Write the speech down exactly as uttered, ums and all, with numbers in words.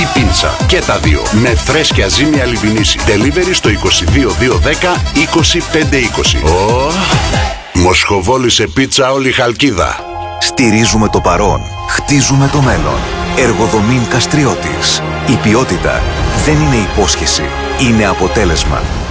ή πίτσα. Και τα δύο. Με φρέσκια ζύμια λιβινίση. Delivery στο είκοσι δύο διακόσια δέκα είκοσι πέντε είκοσι. Oh. Μοσχοβόλη σε πίτσα όλη η Χαλκίδα. Στηρίζουμε το παρόν. Χτίζουμε το μέλλον. Εργοδομήν Καστριώτης. Η ποιότητα δεν είναι υπόσχεση. Είναι αποτέλεσμα.